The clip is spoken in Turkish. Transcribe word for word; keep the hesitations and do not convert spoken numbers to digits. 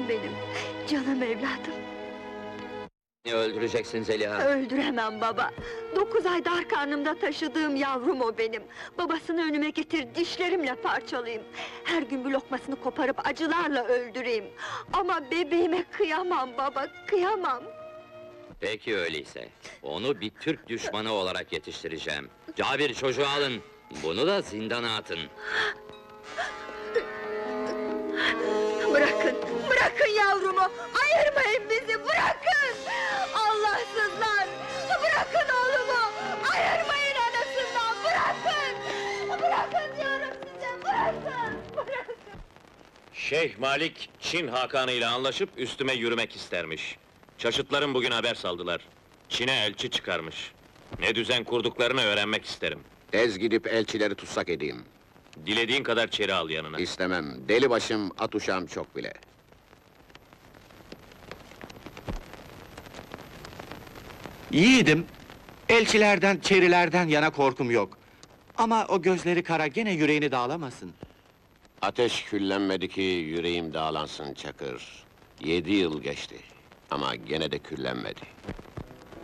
Yavrum benim, canım evladım. Öldüreceksin Zeliha! Öldüremem baba! Dokuz ayda ar karnımda taşıdığım yavrum o benim! Babasını önüme getir, dişlerimle parçalayayım! Her gün bir lokmasını koparıp acılarla öldüreyim! Ama bebeğime kıyamam baba, kıyamam! Peki öyleyse, onu bir Türk düşmanı olarak yetiştireceğim. Cabir, çocuğu alın, bunu da zindana atın. Bırakın, bırakın yavrumu! Ayırmayın bizi, bırakın! Allahsızlar! Bırakın oğlumu! Ayırmayın anasından, bırakın! Bırakın diyorum size, bırakın! Bırakın! Şeyh Malik, Çin Hakanı ile anlaşıp üstüme yürümek istermiş. Çaşıtların bugün haber saldılar. Çin'e elçi çıkarmış. Ne düzen kurduklarını öğrenmek isterim. Tez gidip elçileri tutsak edeyim. Dilediğin kadar çeri al yanına. İstemem, deli başım, at uşağım çok bile. Yiğidim, elçilerden, çerilerden yana korkum yok. Ama o gözleri kara gene yüreğini dağlamasın. Ateş küllenmedi ki yüreğim dağlansın Çakır. Yedi yıl geçti, ama gene de küllenmedi.